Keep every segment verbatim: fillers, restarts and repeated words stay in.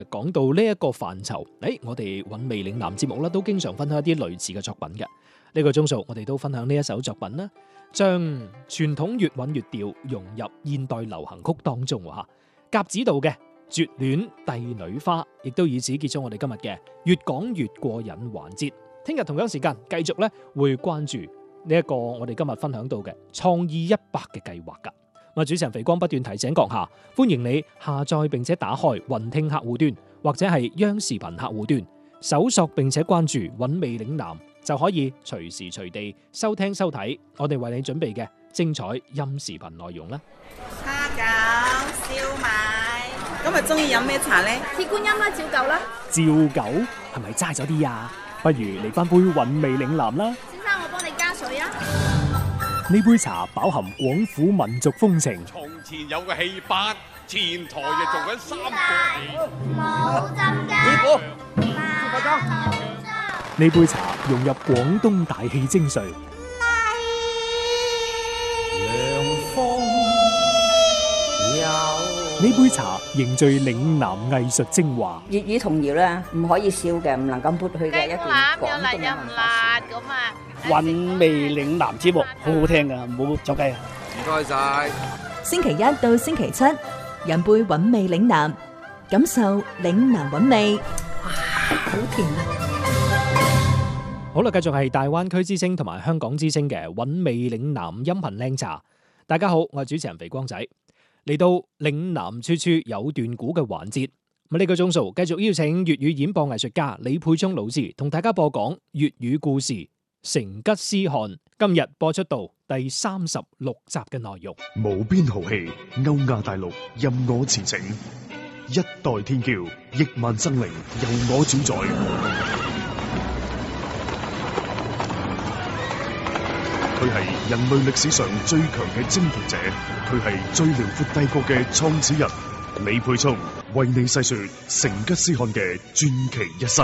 講到呢一個範疇，誒，我哋韻味嶺南節目咧都經常分享一啲類似嘅作品嘅。呢個鐘數我哋都分享呢一首作品啦，將傳統粵韻粵調融入現代流行曲當中吓。甲子道嘅絕戀帝女花，亦都以此結束我哋今日嘅越講越過癮環節。聽日同樣時間繼續咧會關注呢一個我哋今日分享到嘅創意一百嘅計劃噶。咁啊，主持人肥光不斷提醒閣下，歡迎你下載並且打開雲聽客戶端或者係央視頻客戶端，搜索並且關注韻味嶺南，就可以隨時隨地收聽收睇我哋為你準備嘅精彩音視頻內容啦。 蝦餃、燒賣，今日中意飲咩茶呢？ 鐵觀音啦，照舊啦。 照舊係咪齋咗啲啊？不如嚟翻杯韻味嶺南啦。 先生，我幫你加水啊。 呢杯茶飽含廣府民族風情。 從前有個戲班，前台就做緊三個冇浸㗎。 師傅，師傅裝。 呢杯茶融入廣東大氣精髓。涼風有。呢杯茶凝聚嶺南藝術精華。 粵語童謠咧，唔可以笑嘅，唔能夠抹去嘅一段廣東嘅文化。 韻味嶺南節目好好聽噶，唔好走雞啊！ 唔該晒。 星期一到星期七，飲杯韻味嶺南，感受嶺南韻味。哇，好甜啊！ 好啦，繼續係大灣區之聲同埋香港之聲嘅韻味嶺南音頻靚茶。大家好，我係主持人肥光仔。嚟到嶺南處處有段古嘅環節，咁呢個鐘數繼續邀請粵語演播藝術家李沛聰老師同大家播講粵語故事《成吉思汗》。今日播出到第三十六集嘅內容。 無邊豪氣，歐亞大陸任我馳騁，一代天驕，億萬生靈由我主宰。佢係人類歷史上最強嘅征服者，佢係最遼闊帝國嘅創始人。李沛聰為你細說成吉思汗嘅傳奇一生。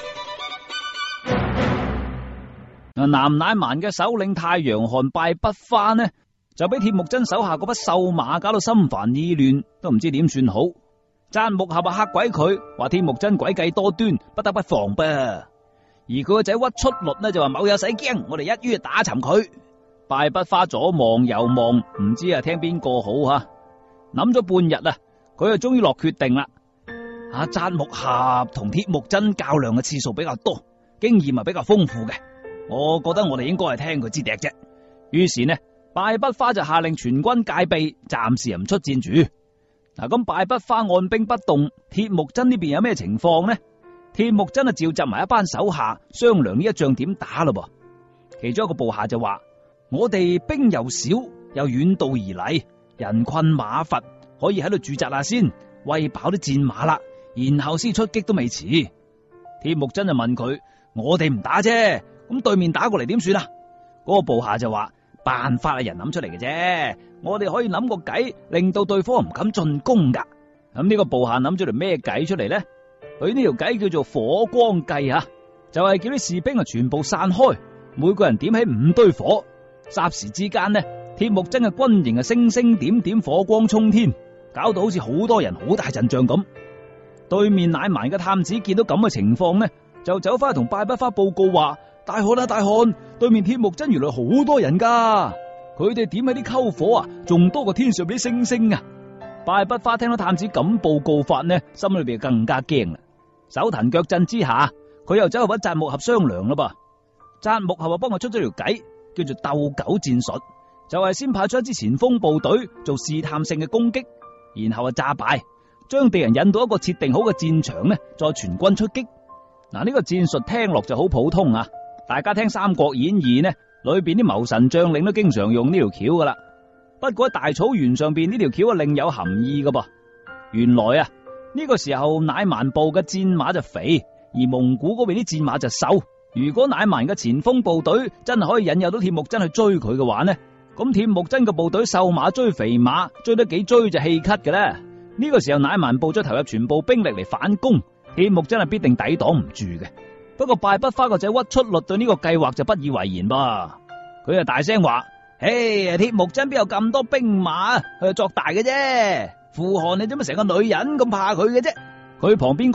南乃蠻嘅首領太陽汗敗不花呢，就俾鐵木真手下嗰匹瘦馬搞到心煩意亂，都唔知點算好。贊木合啊嚇鬼佢，話鐵木真詭計多端，不得不防噃。而佢個仔屈出律呢就話冇有使驚，我哋一於打沉佢。敗不花左望右望，唔知啊聽邊個好吓。諗咗半日啊，佢就終於落決定啦。啊，贊木合同鐵木真較量嘅次數比較多，經驗啊比較豐富嘅。我覺得我哋應該係聽佢支笛啫。於是呢，敗不花就下令全軍戒備，暫時唔出戰住。嗱，咁敗不花按兵不動，鐵木真呢邊有咩情況呢？鐵木真啊召集埋一班手下商量呢一仗點打咯噃。其中一個部下就話：我哋兵又少，又遠道而嚟，人困馬乏，可以喺度駐紮下先，餵飽啲戰馬啦，然後先出擊都未遲。鐵木真就問佢：我哋唔打啫，咁對面打過嚟點算啊？嗰個部下就話：辦法係人諗出嚟嘅啫，我哋可以諗個計，令到對方唔敢進攻噶。咁呢個部下諗咗條咩計出嚟呢？佢呢條計叫做火光計啊，就係叫啲士兵啊全部散開，每個人點起五堆火，霎時之間呢，鐵木真嘅軍營啊星星點點火光衝天，搞到好似好多人好大陣仗咁。對面乃蠻嘅探子見到咁嘅情況呢，就走翻去同敗不花報告話：大汗啊大汗，對面鐵木真原來好多人噶，佢哋點起啲篝火啊，仲多過天上邊啲星星啊！敗不花聽到探子咁報告法呢，心裏邊更加驚啦。手騰腳震之下，佢又走去搵贊木合商量啦噃。贊木合啊幫佢出咗條計，叫做鬥狗戰術，就係先派出一支前鋒部隊做試探性嘅攻擊，然後啊詐敗，將敵人引到一個設定好嘅戰場呢，再全軍出擊。嗱，呢個戰術聽落就好普通啊，大家聽《三國演義》呢，裏邊啲謀臣將領都經常用呢條橋噶啦。不過喺大草原上邊呢條橋啊另有含義噶噃。原來啊呢個時候乃蠻部嘅戰馬就肥，而蒙古嗰邊啲戰馬就瘦。如果乃蠻嘅前鋒部隊真係可以引誘到鐵木真去追佢嘅話呢，咁鐵木真嘅部隊瘦馬追肥馬，追得幾追就氣咳嘅啦。呢個時候乃蠻部再投入全部兵力嚟反攻，鐵木真係必定抵擋唔住嘅。不過敗不花個仔屈出律對呢個計劃就不以為然噃，佢就大聲話：嘿，鐵木真邊有咁多兵馬，佢係作大嘅啫。傅汗你做乜成個女人咁怕佢嘅啫？ 佢旁邊